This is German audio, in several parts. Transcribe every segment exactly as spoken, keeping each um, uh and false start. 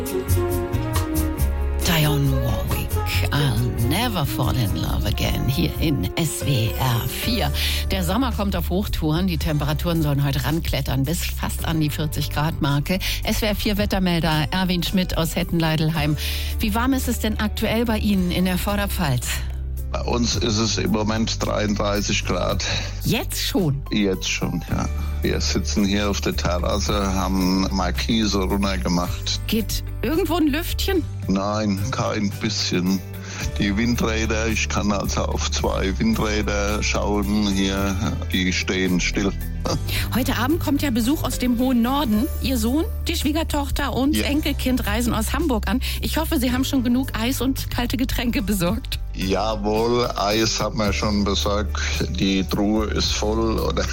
Dionne Warwick, I'll never fall in love again, hier in S W R vier. Der Sommer kommt auf Hochtouren, die Temperaturen sollen heute ranklettern bis fast an die vierzig Grad Marke. S W R vier Wettermelder Erwin Schmidt aus Hettenleidelheim. Wie warm ist es denn aktuell bei Ihnen in der Vorderpfalz? Bei uns ist es im Moment dreiunddreißig Grad. Jetzt schon? Jetzt schon, ja. Wir sitzen hier auf der Terrasse, haben Markise runtergemacht. Geht irgendwo ein Lüftchen? Nein, kein bisschen. Die Windräder, ich kann also auf zwei Windräder schauen hier, die stehen still. Heute Abend kommt ja Besuch aus dem hohen Norden. Ihr Sohn, die Schwiegertochter und Ja. Enkelkind reisen aus Hamburg an. Ich hoffe, Sie haben schon genug Eis und kalte Getränke besorgt. Jawohl, Eis haben wir schon besorgt. Die Truhe ist voll, oder?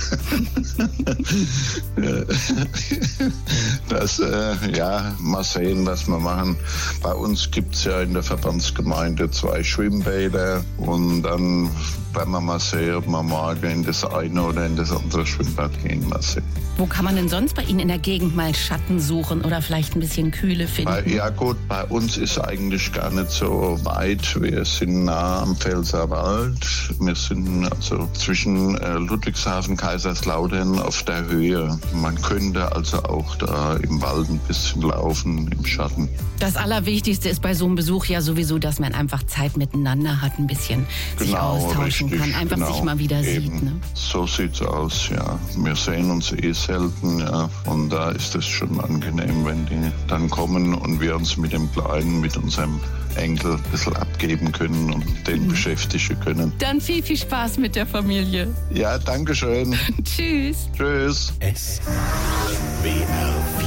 das, äh, ja, mal sehen, was wir machen. Bei uns gibt es ja in der Verbandsgemeinde zwei Schwimmbäder und dann werden wir mal sehen, ob wir morgen in das eine oder in das andere Schwimmbad gehen. Mal sehen. Wo kann man denn sonst bei Ihnen in der Gegend mal Schatten suchen oder vielleicht ein bisschen Kühle finden? Bei, ja gut, bei uns ist eigentlich gar nicht so weit. Wir sind nah am Pfälzerwald. Wir sind also zwischen äh, Ludwigshafen, Kaiserslautern auf der Höhe. Man könnte also auch da im Wald ein bisschen laufen, im Schatten. Das Allerwichtigste ist bei so einem Besuch ja sowieso, dass man einfach Zeit miteinander hat, ein bisschen sich Genau, austauschen richtig, kann, einfach genau, sich mal wieder eben. sieht. Ne? So sieht's aus, ja. Wir sehen uns eh selten, ja. Und da ist es schon angenehm, wenn die dann kommen und wir uns mit dem Kleinen, mit unserem Enkel ein bisschen abgeben können und den mhm. beschäftigen können. Dann viel, viel Spaß mit der Familie. Ja, danke schön. Tschüss. Tschüss. S W R